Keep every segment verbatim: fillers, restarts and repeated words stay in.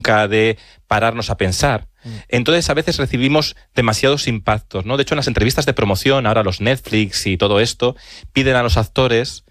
de pararnos a pensar. Entonces a veces recibimos demasiados impactos, ¿no? De hecho, en las entrevistas de promoción, ahora los Netflix y todo esto, piden a los actores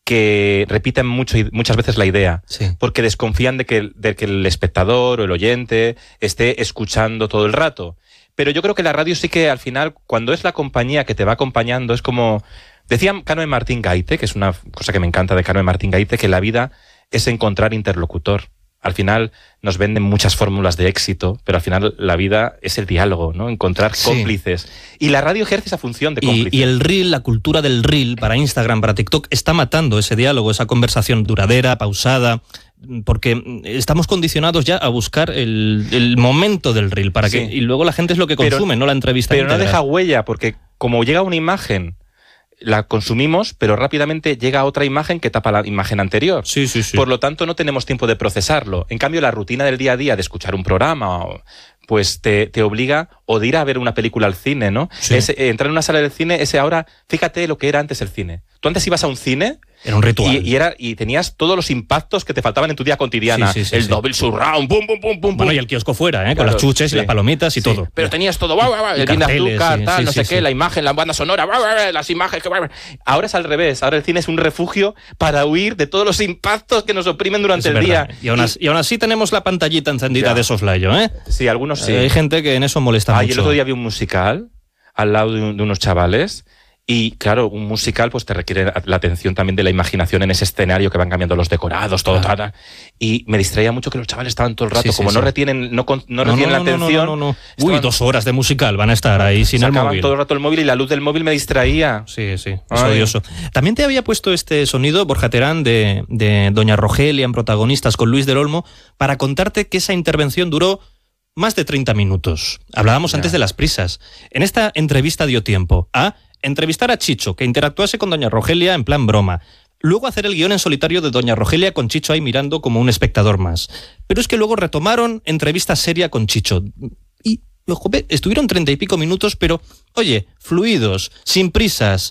que repiten mucho, muchas veces la idea, sí. porque desconfían de que, de que el espectador o el oyente esté escuchando todo el rato. Pero yo creo que la radio sí que al final, cuando es la compañía que te va acompañando, es como... Decía Carmen Martín Gaite, que es una cosa que me encanta de Carmen Martín Gaite, que la vida es encontrar interlocutor. Al final nos venden muchas fórmulas de éxito, pero al final la vida es el diálogo, ¿no? Encontrar sí. cómplices. Y la radio ejerce esa función de cómplice. Y, y el reel, la cultura del reel para Instagram, para TikTok, está matando ese diálogo, esa conversación duradera, pausada, porque estamos condicionados ya a buscar el, el momento del reel, para que, sí. y luego la gente es lo que consume, pero, no la entrevista Pero íntegra. No deja huella, porque como llega una imagen... la consumimos, pero rápidamente llega otra imagen que tapa la imagen anterior. Sí, sí, sí. Por lo tanto, no tenemos tiempo de procesarlo. En cambio, la rutina del día a día de escuchar un programa, pues te, te obliga, o de ir a ver una película al cine, ¿no? Sí. Ese, entrar en una sala del cine, ese ahora, fíjate lo que era antes el cine. Tú antes ibas a un cine... Era un ritual. Y, y, era, y tenías todos los impactos que te faltaban en tu día cotidiana. Sí, sí, sí, el sí. Dolby Surround, pum, pum, pum, pum. Bueno, y el kiosco fuera, ¿eh? Claro, con las chuches sí. y las palomitas y sí. todo. Pero tenías todo, guau, guau, guau, el bien de azúcar, sí, tal, sí, no sí, sé sí. qué, la imagen, la banda sonora, guau, guau, las imágenes. Que... Ahora es al revés. Ahora el cine es un refugio para huir de todos los impactos que nos oprimen durante es el verdad. día. Y aún, así, y aún así tenemos la pantallita encendida ya. de soslayo, ¿eh? Sí, algunos sí. Eh, hay gente que en eso molesta ah, mucho. Y el otro día vi un musical al lado de, un, de unos chavales. Y claro, un musical pues te requiere la atención también de la imaginación en ese escenario que van cambiando los decorados, todo, claro. tal. Y me distraía mucho que los chavales estaban todo el rato, sí, sí, como sí. no retienen, no, no, no no retienen no, la atención. No, no, no, no. Estaban... Uy, dos horas de musical van a estar ahí sin el móvil. todo el rato el móvil y la luz del móvil me distraía. Sí, sí, es Ay. odioso. También te había puesto este sonido, Borja Terán, de, de Doña Rogelia en Protagonistas con Luis del Olmo, para contarte que esa intervención duró más de treinta minutos. Hablábamos ya. antes de las prisas. En esta entrevista dio tiempo a entrevistar a Chicho, que interactuase con Doña Rogelia en plan broma. Luego hacer el guión en solitario de Doña Rogelia con Chicho ahí mirando como un espectador más. Pero es que luego retomaron entrevista seria con Chicho. Y, joder, estuvieron treinta y pico minutos, pero, oye, fluidos, sin prisas.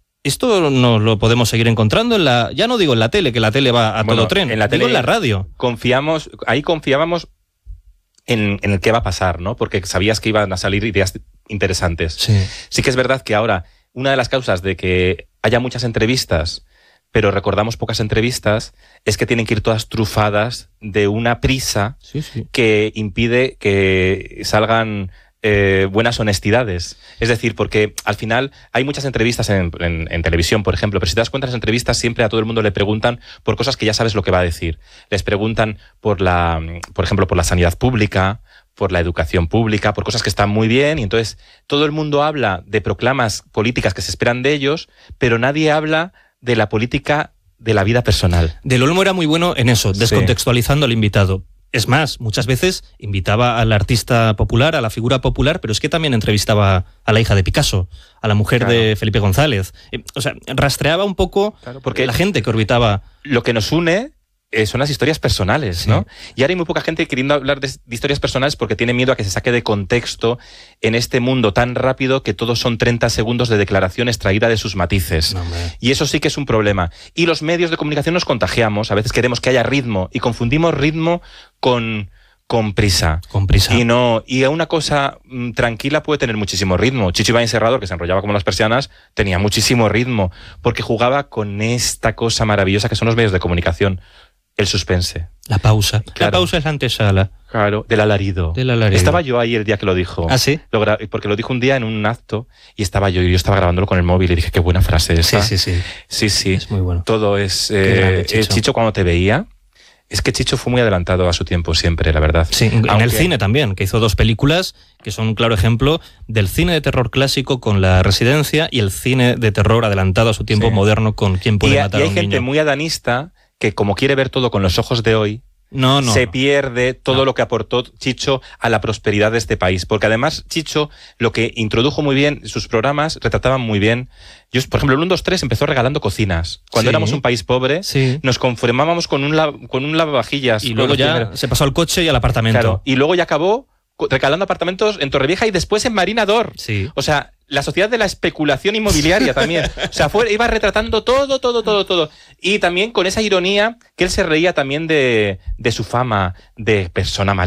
Esto no lo podemos seguir encontrando en la... Ya no digo en la tele, que la tele va a bueno, todo tren. En la digo tele en la radio. Confiamos, ahí confiábamos en, en el qué va a pasar, ¿no? Porque sabías que iban a salir ideas interesantes. Sí. Sí que es verdad que ahora una de las causas de que haya muchas entrevistas, pero recordamos pocas entrevistas, es que tienen que ir todas trufadas de una prisa sí, sí. que impide que salgan eh, buenas honestidades. Es decir, porque al final hay muchas entrevistas en, en, en televisión, por ejemplo, pero si te das cuenta, las entrevistas siempre a todo el mundo le preguntan por cosas que ya sabes lo que va a decir. Les preguntan por la, por ejemplo, por la sanidad pública, por la educación pública, por cosas que están muy bien, y entonces todo el mundo habla de proclamas políticas que se esperan de ellos, pero nadie habla de la política de la vida personal. Del Olmo era muy bueno en eso, descontextualizando sí. al invitado. Es más, muchas veces invitaba al artista popular, a la figura popular, pero es que también entrevistaba a la hija de Picasso, a la mujer claro. de Felipe González. O sea, rastreaba un poco claro, porque la gente que orbitaba. Lo que nos une Eh, son las historias personales, sí. ¿no? Y ahora hay muy poca gente queriendo hablar de, de historias personales porque tiene miedo a que se saque de contexto en este mundo tan rápido que todos son treinta segundos de declaración extraída de sus matices. No, y eso sí que es un problema. Y los medios de comunicación nos contagiamos. A veces queremos que haya ritmo y confundimos ritmo con... Con prisa. Con prisa. Y no, y una cosa mmm, tranquila puede tener muchísimo ritmo. Chicho Ibáñez Serrador, que se enrollaba como las persianas, tenía muchísimo ritmo, porque jugaba con esta cosa maravillosa que son los medios de comunicación. El suspense. La pausa. Claro. La pausa es la antesala. Claro, del alarido. Del alarido. Estaba yo ahí el día que lo dijo. ¿Ah, sí? Lo gra- porque lo dijo un día en un acto y estaba yo, y yo estaba grabándolo con el móvil y dije, qué buena frase esa. Sí, sí, sí. Sí, sí. Es muy bueno. Todo es... Eh, grande, Chicho. Eh, Chicho cuando te veía... Es que Chicho fue muy adelantado a su tiempo siempre, la verdad. Sí, en Aunque... el cine también, que hizo dos películas que son un claro ejemplo del cine de terror clásico con La Residencia y el cine de terror adelantado a su tiempo sí. moderno con Quién puede y, matar y a un hay gente niño. muy adanista que como quiere ver todo con los ojos de hoy, no, no, se no. pierde todo no. lo que aportó Chicho a la prosperidad de este país. Porque además Chicho lo que introdujo muy bien, sus programas retrataban muy bien. Yo, por ejemplo, el uno, dos, tres empezó regalando cocinas. Cuando sí. éramos un país pobre, sí. nos conformábamos con un, la, con un lavavajillas. Y luego ya primeros. se pasó al coche y al apartamento. Claro, y luego ya acabó regalando apartamentos en Torrevieja y después en Marinador. Sí. O sea, la sociedad de la especulación inmobiliaria también. O sea, fue, iba retratando todo, todo, todo, todo. Y también con esa ironía que él se reía también de, de su fama de persona mal